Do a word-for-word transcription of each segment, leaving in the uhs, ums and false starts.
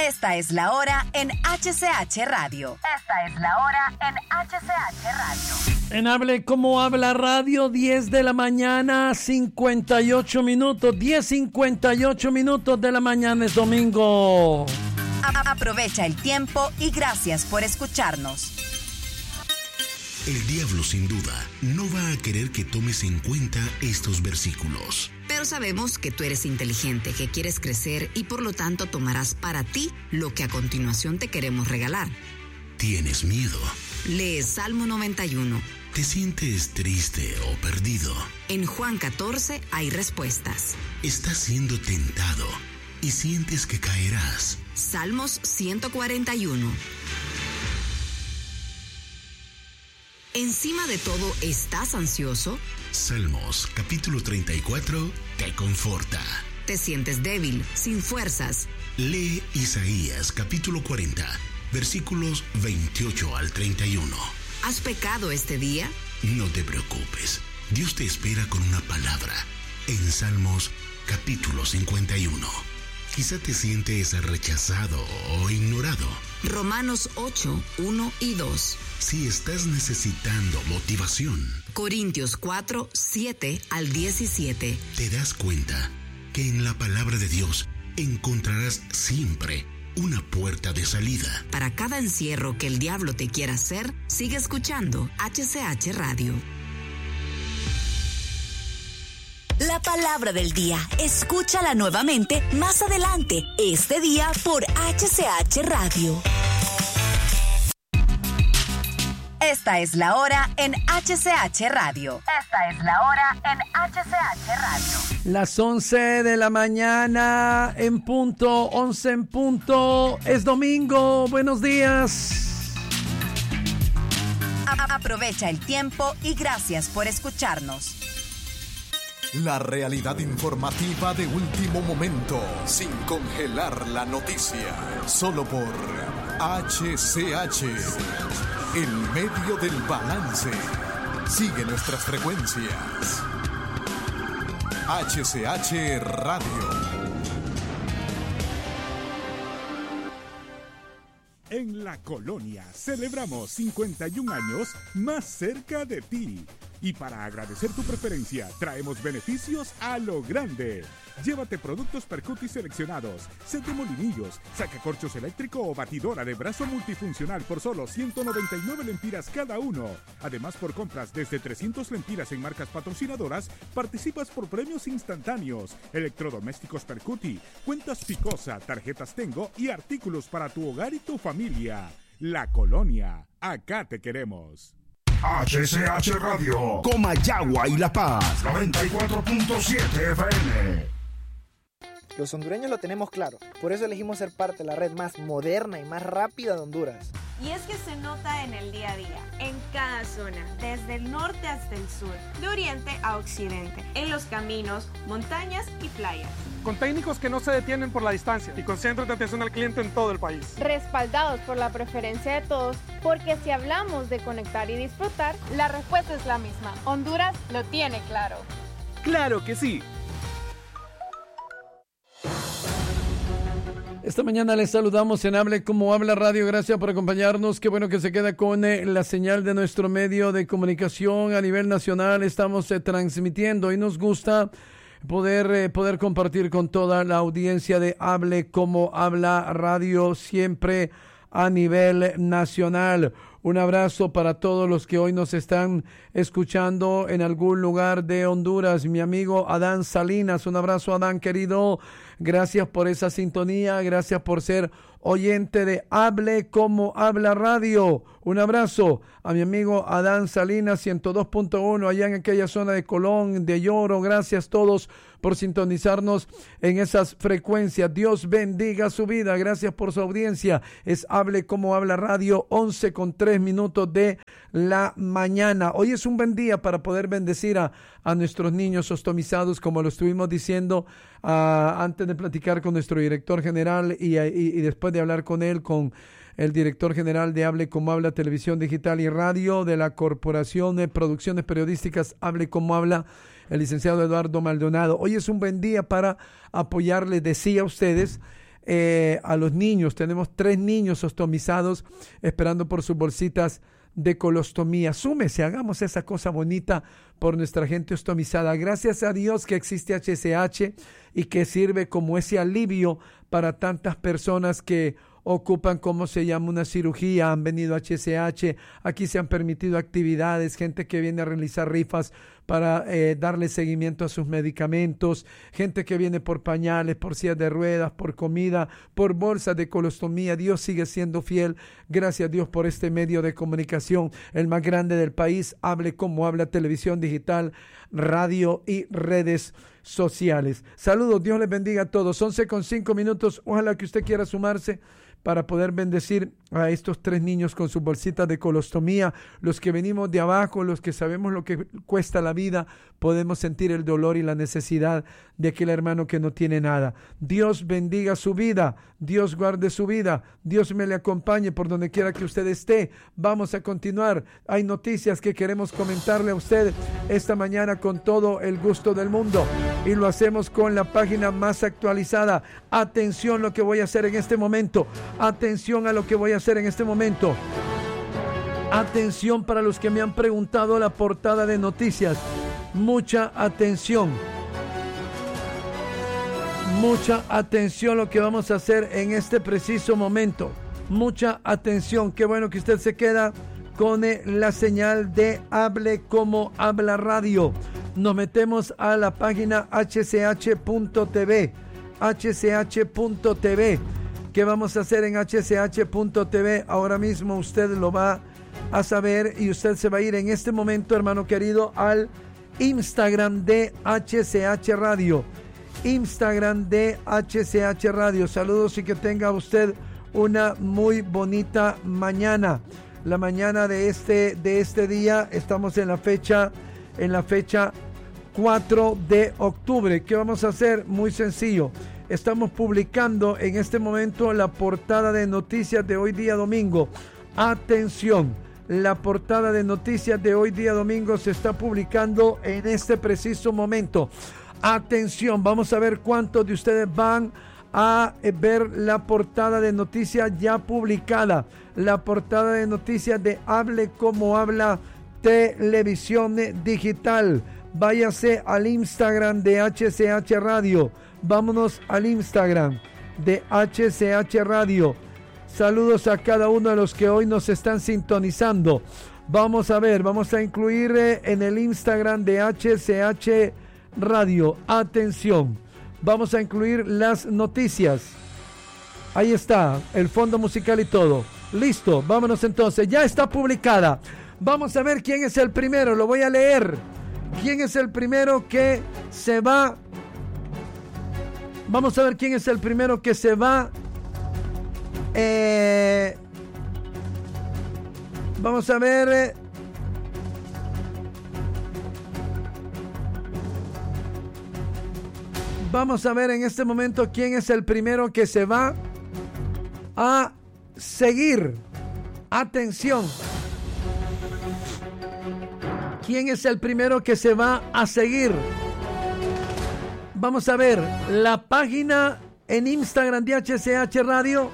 Esta es la hora en H C H Radio. Esta es la hora en H C H Radio. En Hable Como Habla Radio, diez de la mañana, cincuenta y ocho minutos. diez cincuenta y ocho minutos de la mañana, es domingo. A- aprovecha el tiempo y gracias por escucharnos. El diablo, sin duda, no va a querer que tomes en cuenta estos versículos. Pero sabemos que tú eres inteligente, que quieres crecer y por lo tanto tomarás para ti lo que a continuación te queremos regalar. ¿Tienes miedo? Lee Salmo noventa y uno. ¿Te sientes triste o perdido? En Juan catorce hay respuestas. ¿Estás siendo tentado y sientes que caerás? Salmos ciento cuarenta y uno. Encima de todo, ¿estás ansioso? Salmos capítulo treinta y cuatro te conforta. ¿Te sientes débil, sin fuerzas? Lee Isaías capítulo cuarenta, versículos veintiocho al treinta y uno. ¿Has pecado este día? No te preocupes, Dios te espera con una palabra. En Salmos capítulo cincuenta y uno. Quizá te sientes rechazado o ignorado. Romanos ocho, uno y dos. Si estás necesitando motivación. Corintios cuatro, siete al diecisiete. Te das cuenta que en la palabra de Dios encontrarás siempre una puerta de salida. Para cada encierro que el diablo te quiera hacer, sigue escuchando H C H Radio. La palabra del día. Escúchala nuevamente más adelante, este día por H C H Radio. Esta es la hora en H C H Radio. Esta es la hora en H C H Radio. Las once de la mañana en punto, once en punto. Es domingo. Buenos días. A- aprovecha el tiempo y gracias por escucharnos. La realidad informativa de último momento, sin congelar la noticia, solo por H C H, el medio del balance. Sigue nuestras frecuencias. H C H Radio. En La Colonia celebramos cincuenta y un años más cerca de ti. Y para agradecer tu preferencia, traemos beneficios a lo grande. Llévate productos Percuti seleccionados, set de molinillos, sacacorchos eléctrico o batidora de brazo multifuncional por solo ciento noventa y nueve lempiras cada uno. Además, por compras desde trescientas lempiras en marcas patrocinadoras, participas por premios instantáneos, electrodomésticos Percuti, cuentas Picosa, tarjetas Tengo y artículos para tu hogar y tu familia. La Colonia, acá te queremos. H C H Radio, Comayagua y La Paz, noventa y cuatro punto siete F M. Los hondureños lo tenemos claro, por eso elegimos ser parte de la red más moderna y más rápida de Honduras. Y es que se nota en el día a día, en cada zona, desde el norte hasta el sur, de oriente a occidente, en los caminos, montañas y playas. Con técnicos que no se detienen por la distancia y con centros de atención al cliente en todo el país. Respaldados por la preferencia de todos, porque si hablamos de conectar y disfrutar, la respuesta es la misma. Honduras lo tiene claro. ¡Claro que sí! Esta mañana les saludamos en Hable Como Habla Radio. Gracias por acompañarnos. Qué bueno que se queda con eh, la señal de nuestro medio de comunicación a nivel nacional. Estamos eh, transmitiendo y nos gusta poder, eh, poder compartir con toda la audiencia de Hable Como Habla Radio, siempre a nivel nacional. Un abrazo para todos los que hoy nos están escuchando en algún lugar de Honduras. Mi amigo Adán Salinas, un abrazo, Adán, querido. Gracias por esa sintonía, gracias por ser oyente de Hable Como Habla Radio. Un abrazo a mi amigo Adán Salinas, ciento dos punto uno, allá en aquella zona de Colón, de Lloro. Gracias a todos por sintonizarnos en esas frecuencias. Dios bendiga su vida. Gracias por su audiencia. Es Hable Como Habla Radio, once con tres minutos de la mañana. Hoy es un buen día para poder bendecir a, a nuestros niños ostomizados, como lo estuvimos diciendo uh, antes de platicar con nuestro director general y, y, y después de hablar con él, con el director general de Hable Como Habla Televisión Digital y Radio de la Corporación de Producciones Periodísticas Hable Como Habla, el licenciado Eduardo Maldonado. Hoy es un buen día para apoyarles, decía a ustedes, eh, a los niños. Tenemos tres niños ostomizados esperando por sus bolsitas de colostomía. Súmese, hagamos esa cosa bonita por nuestra gente ostomizada. Gracias a Dios que existe H S H y que sirve como ese alivio para tantas personas que ocupan, ¿cómo se llama?, una cirugía, han venido a H S H, aquí se han permitido actividades, gente que viene a realizar rifas para eh, darle seguimiento a sus medicamentos, gente que viene por pañales, por sillas de ruedas, por comida, por bolsas de colostomía. Dios sigue siendo fiel. Gracias a Dios por este medio de comunicación, el más grande del país. Hable como habla, televisión digital, radio y redes sociales. Saludos, Dios les bendiga a todos. once con cinco minutos. Ojalá que usted quiera sumarse para poder bendecir a estos tres niños con sus bolsitas de colostomía. Los que venimos de abajo, los que sabemos lo que cuesta la vida, podemos sentir el dolor y la necesidad de aquel hermano que no tiene nada. Dios bendiga su vida, Dios guarde su vida, Dios me le acompañe por donde quiera que usted esté. Vamos a continuar. Hay noticias que queremos comentarle a usted esta mañana con todo el gusto del mundo, y lo hacemos con la página más actualizada. Atención lo que voy a hacer en este momento. Atención a lo que voy a hacer en este momento. Atención para los que me han preguntado la portada de noticias. Mucha atención. Mucha atención lo que vamos a hacer en este preciso momento. Mucha atención. Qué bueno que usted se queda con la señal de Hable como habla radio. Nos metemos a la página h c h punto t v. h c h punto t v. ¿Qué vamos a hacer en h c h punto t v? Ahora mismo usted lo va a saber y usted se va a ir en este momento, hermano querido, al Instagram de H C H Radio. Instagram de H C H Radio. Saludos y que tenga usted una muy bonita mañana. La mañana de este, de este día, estamos en la fecha, en la fecha cuatro de octubre. ¿Qué vamos a hacer? Muy sencillo. Estamos publicando en este momento la portada de noticias de hoy día domingo. Atención, la portada de noticias de hoy día domingo se está publicando en este preciso momento. Atención, vamos a ver cuántos de ustedes van a ver la portada de noticias ya publicada. La portada de noticias de Hable como habla televisión digital. Váyase al Instagram de H C H Radio. Vámonos al Instagram de H C H Radio. Saludos a cada uno de los que hoy nos están sintonizando. Vamos a ver, vamos a incluir en el Instagram de H C H Radio. Atención, vamos a incluir las noticias. Ahí está, el fondo musical y todo. Listo, vámonos entonces. Ya está publicada. Vamos a ver quién es el primero. Lo voy a leer. ¿Quién es el primero que se va? Vamos a ver quién es el primero que se va. Eh, vamos a ver. Eh, vamos a ver en este momento quién es el primero que se va a seguir. Atención. ¿Quién es el primero que se va a seguir? Vamos a ver la página en Instagram de H C H Radio.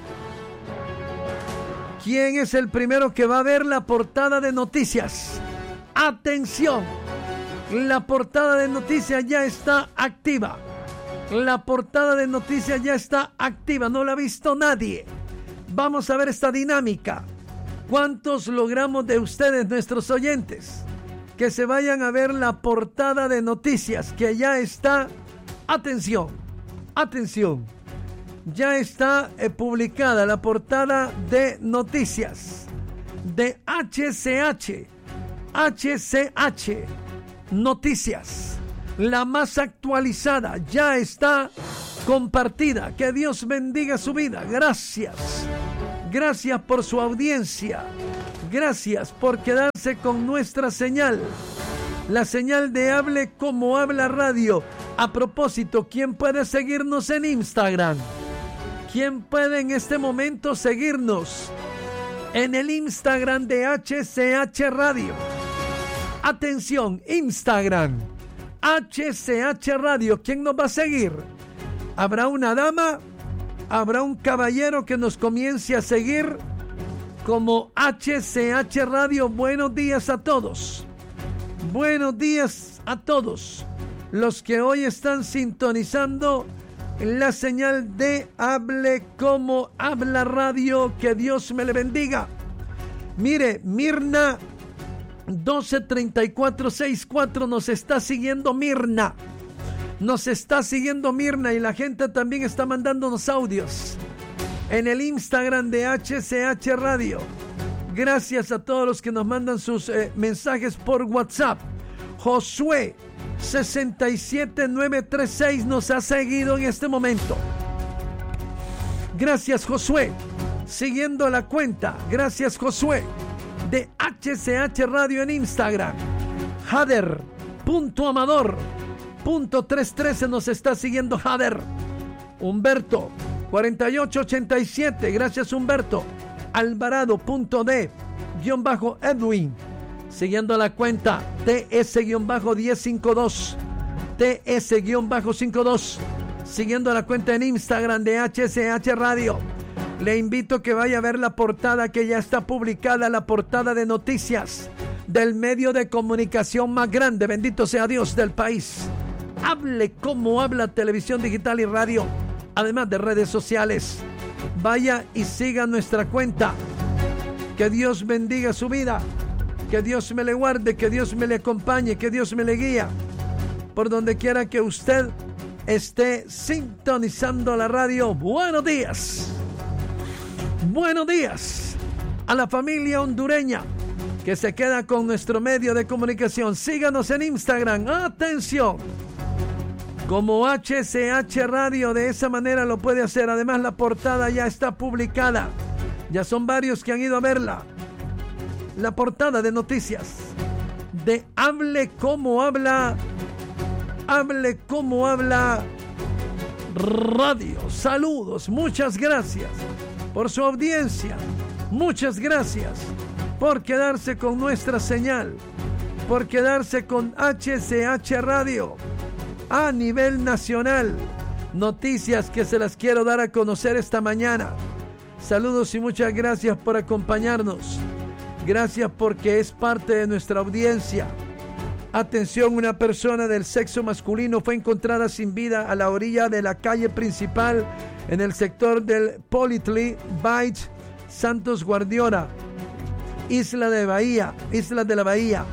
¿Quién es el primero que va a ver la portada de noticias? Atención, la portada de noticias ya está activa. La portada de noticias ya está activa, no la ha visto nadie. Vamos a ver esta dinámica. ¿Cuántos logramos de ustedes, nuestros oyentes, que se vayan a ver la portada de noticias que ya está? Atención, atención, ya está eh, publicada la portada de noticias de H C H, H C H Noticias, la más actualizada, ya está compartida. Que Dios bendiga su vida. Gracias, gracias por su audiencia, gracias por quedarse con nuestra señal, la señal de Hable como habla radio. A propósito, ¿quién puede seguirnos en Instagram? ¿Quién puede en este momento seguirnos en el Instagram de H C H Radio? Atención, Instagram, H C H Radio. ¿Quién nos va a seguir? ¿Habrá una dama? habrá un caballero que nos comience a seguir como H C H Radio. Buenos días a todos. Buenos días a todos los que hoy están sintonizando la señal de Hable Como Habla Radio. Que Dios me le bendiga. Mire, Mirna doce treinta y cuatro sesenta y cuatro nos está siguiendo. Mirna nos está siguiendo Mirna, y la gente también está mandándonos audios en el Instagram de H C H Radio. Gracias a todos los que nos mandan sus eh, mensajes por WhatsApp. Josué sesenta y siete nueve treinta y seis nos ha seguido en este momento. Gracias, Josué. Siguiendo la cuenta, gracias, Josué, de H C H Radio en Instagram. Jader punto amador punto trescientos trece nos está siguiendo Jader. Humberto cuarenta y ocho ochenta y siete, gracias, Humberto. Alvarado punto D guión bajo Edwin, siguiendo la cuenta T S guión bajo diez cincuenta y dos, T S guión bajo cincuenta y dos, siguiendo la cuenta en Instagram de H C H Radio. Le invito a que vaya a ver la portada que ya está publicada, la portada de noticias del medio de comunicación más grande, bendito sea Dios, del país. Hable Como Habla, televisión digital y radio, además de redes sociales. Vaya y siga nuestra cuenta. Que Dios bendiga su vida, que Dios me le guarde, que Dios me le acompañe, que Dios me le guíe por donde quiera que usted esté sintonizando la radio. Buenos días. Buenos días a la familia hondureña que se queda con nuestro medio de comunicación. Síganos en Instagram. Atención, como H C H Radio. De esa manera lo puede hacer. Además, la portada ya está publicada. Ya son varios que han ido a verla. La portada de noticias de Hable Como Habla, Hable Como Habla Radio. Saludos, muchas gracias por su audiencia. Muchas gracias por quedarse con nuestra señal, por quedarse con H C H Radio a nivel nacional. Noticias que se las quiero dar a conocer esta mañana. Saludos y muchas gracias por acompañarnos. Gracias porque es parte de nuestra audiencia. Atención, una persona del sexo masculino fue encontrada sin vida a la orilla de la calle principal en el sector del Politli Beach, Santos Guardiola, Isla de Bahía, Isla de la Bahía.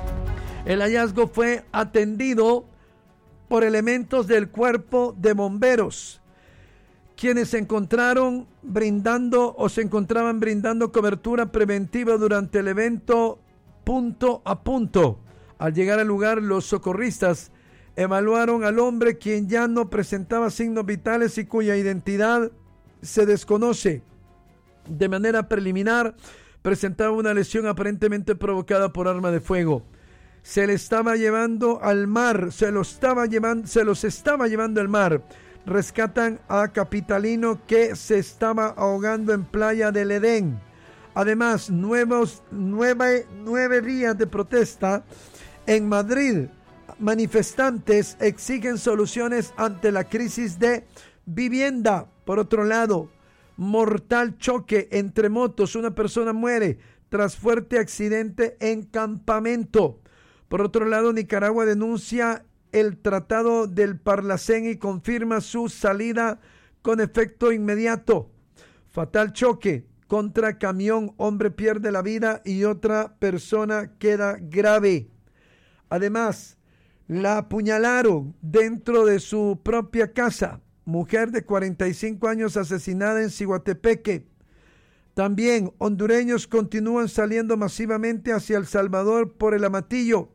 El hallazgo fue atendido por elementos del cuerpo de bomberos, quienes se encontraron brindando o se encontraban brindando cobertura preventiva durante el evento Punto a Punto. Al llegar al lugar, los socorristas evaluaron al hombre, quien ya no presentaba signos vitales y cuya identidad se desconoce. De manera preliminar, presentaba una lesión aparentemente provocada por arma de fuego. Se le estaba llevando al mar, se lo estaba llevando, se los estaba llevando al mar. Rescatan a capitalino que se estaba ahogando en Playa del Edén. Además, nuevos, nueve, nueve días de protesta en Madrid. Manifestantes exigen soluciones ante la crisis de vivienda. Por otro lado, mortal choque entre motos. Una persona muere tras fuerte accidente en campamento. Por otro lado, Nicaragua denuncia el Tratado del Parlacén y confirma su salida con efecto inmediato. Fatal choque contra camión. Hombre pierde la vida y otra persona queda grave. Además, la apuñalaron dentro de su propia casa. Mujer de cuarenta y cinco años asesinada en Ciguatepeque. También hondureños continúan saliendo masivamente hacia El Salvador por el Amatillo.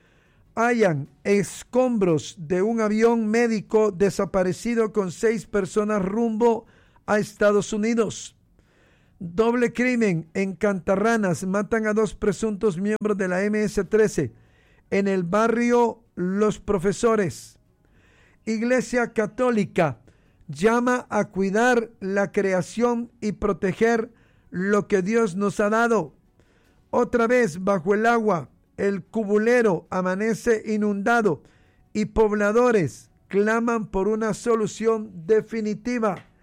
Hallan escombros de un avión médico desaparecido con seis personas rumbo a Estados Unidos. Doble crimen en Cantarranas. Matan a dos presuntos miembros de la eme ese trece en el barrio Los Profesores. Iglesia Católica llama a cuidar la creación y proteger lo que Dios nos ha dado. Otra vez bajo el agua, el Cubulero amanece inundado y pobladores claman por una solución definitiva.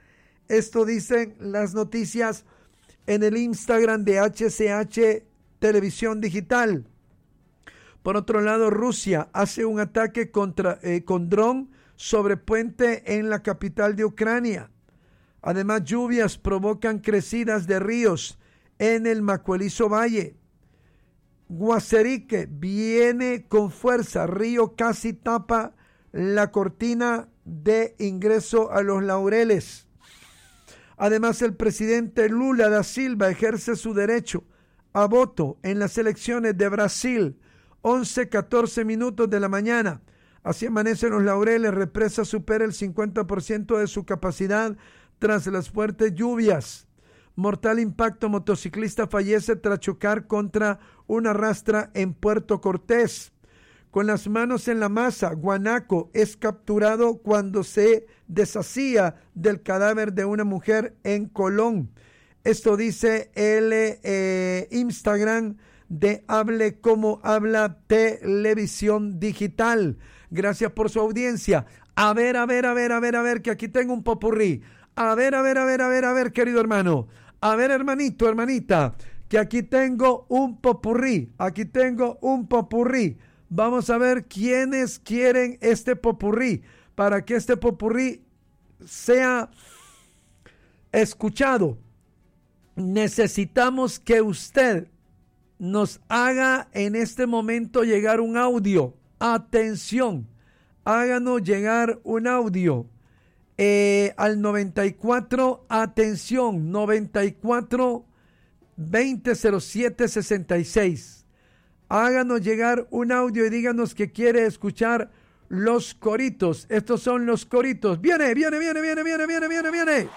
Esto dicen las noticias en el Instagram de H C H Televisión Digital. Por otro lado, Rusia hace un ataque contra, eh, con dron sobre puente en la capital de Ucrania. Además, lluvias provocan crecidas de ríos en el Macuelizo Valle. Guaserique viene con fuerza. Río casi tapa la cortina de ingreso a los Laureles. Además, el presidente Lula da Silva ejerce su derecho a voto en las elecciones de Brasil. once catorce minutos de la mañana. Así amanecen los Laureles. Represa supera el cincuenta por ciento de su capacidad tras las fuertes lluvias. Mortal impacto. Motociclista fallece tras chocar contra una rastra en Puerto Cortés. Con las manos en la masa, guanaco es capturado cuando se deshacía del cadáver de una mujer en Colón. Esto dice el eh, Instagram de Hable Como Habla Televisión Digital. Gracias por su audiencia. A ver, a ver, a ver, a ver, a ver, que aquí tengo un popurrí. A ver, a ver, a ver, a ver, a ver, querido hermano. A ver, hermanito, hermanita, que aquí tengo un popurrí. Aquí tengo un popurrí. Vamos a ver quiénes quieren este popurrí. Para que este popurrí sea escuchado, necesitamos que usted nos haga en este momento llegar un audio. Atención, háganos llegar un audio eh, al noventa y cuatro, atención, noventa y cuatro, veinte cero siete sesenta y seis. Háganos llegar un audio y díganos que quiere escuchar los coritos. Estos son los coritos. Viene, viene, viene, viene, viene, viene, viene, viene.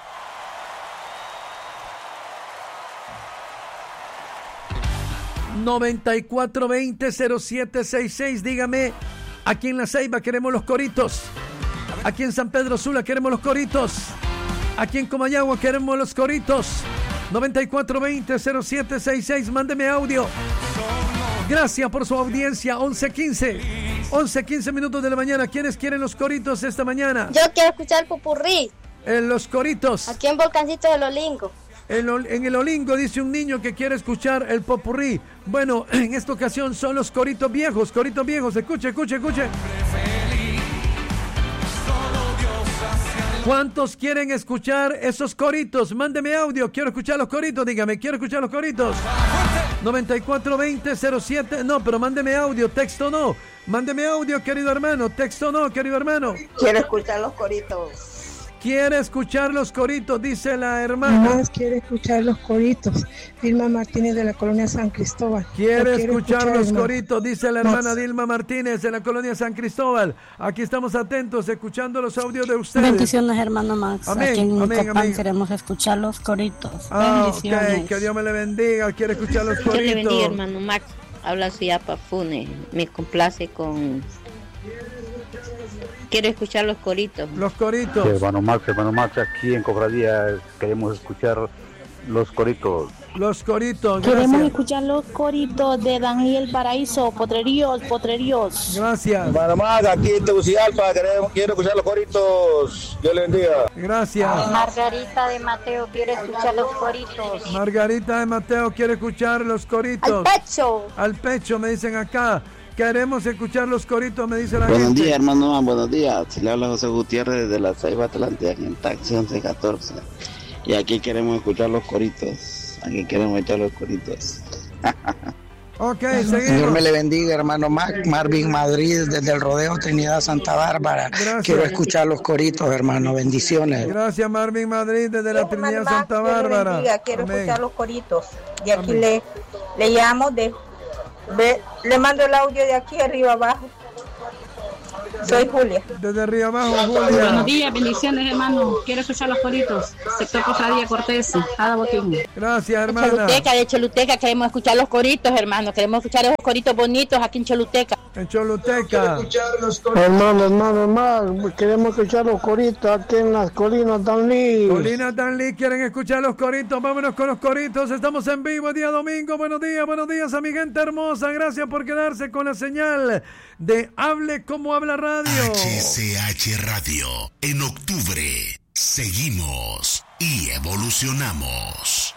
noventa y cuatro, veinte, cero siete sesenta y seis. Dígame, aquí en La Ceiba queremos los coritos. Aquí en San Pedro Sula queremos los coritos. Aquí en Comayagua queremos los coritos. noventa y cuatro, veinte, cero siete sesenta y seis. Mándeme audio. Gracias por su audiencia. once quince. once quince minutos de la mañana. ¿Quiénes quieren los coritos esta mañana? Yo quiero escuchar el popurrí. En los coritos. Aquí en Volcancito del Olingo. En, en el Olingo dice un niño que quiere escuchar el popurrí. Bueno, en esta ocasión son los coritos viejos. Coritos viejos. Escuche, escuche, escuche. ¿Cuántos quieren escuchar esos coritos? Mándeme audio. Quiero escuchar los coritos. Dígame, quiero escuchar los coritos. noventa y cuatro, veinte, cero siete. No, pero mándeme audio. Texto no. Mándeme audio, querido hermano. Texto no, querido hermano. Quiero escuchar los coritos. Quiere escuchar los coritos, dice la hermana. Más quiere escuchar los coritos. Dilma Martínez de la colonia San Cristóbal. Quiere escuchar, escuchar los hermano. coritos, dice la hermana Max. Dilma Martínez de la colonia San Cristóbal. Aquí estamos atentos, escuchando los audios de ustedes. Bendiciones, hermano Max. Amén, Aquí en amén, Copán amén. Queremos escuchar los coritos. Ah, Bendiciones. Okay. Que Dios me le bendiga. Quiere escuchar los coritos. Dios le bendiga, hermano Max. Habla Suyapa Fune. Me complace con... Quiero escuchar los coritos. Los coritos. Sí, hermano Max, hermano Max, aquí en Cofradía queremos escuchar los coritos. Los coritos, gracias. Queremos escuchar los coritos de Daniel Paraíso, Potreríos, Potreríos. Gracias. Hermano Max, aquí en Tegucigalpa queremos, quiero escuchar los coritos. Dios le bendiga. Gracias. Margarita de Mateo quiere escuchar los coritos. Margarita de Mateo quiere escuchar los coritos. Al pecho. Al pecho, me dicen acá. Queremos escuchar los coritos, me dice la buenos gente. Buenos días, hermano, buenos días. Se le habla José Gutiérrez desde la Ceiba Atlántida, en taxi once catorce. Y aquí queremos escuchar los coritos. Aquí queremos escuchar los coritos. Ok, seguimos. Señor me le bendiga, hermano Mac, Marvin Madrid, desde el Rodeo Trinidad Santa Bárbara. Gracias. Quiero escuchar los coritos, hermano. Bendiciones. Gracias, Marvin Madrid, desde la Trinidad Mac, Santa Bárbara. Bendiga, quiero Amén. escuchar los coritos. Y aquí le, le llamo de... Ve, le mando el audio de aquí arriba abajo. Soy Julia. Desde arriba abajo, Julia. Buenos días, bendiciones, hermano. Quiero escuchar los coritos. Sector Cofradía Cortés, Ada Botín. Gracias, hermana. Choluteca, de Choluteca, queremos escuchar los coritos, hermano. Queremos escuchar esos coritos bonitos aquí en Choluteca. En Choluteca. Hermano, hermano, hermano, queremos escuchar los coritos aquí en las colinas Danlí. Colinas Danlí, quieren escuchar los coritos. Vámonos con los coritos. Estamos en vivo día domingo. Buenos días, buenos días a mi gente hermosa. Gracias por quedarse con la señal de Hable Como Habla Radio. H C H Radio. En octubre, seguimos. y evolucionamos.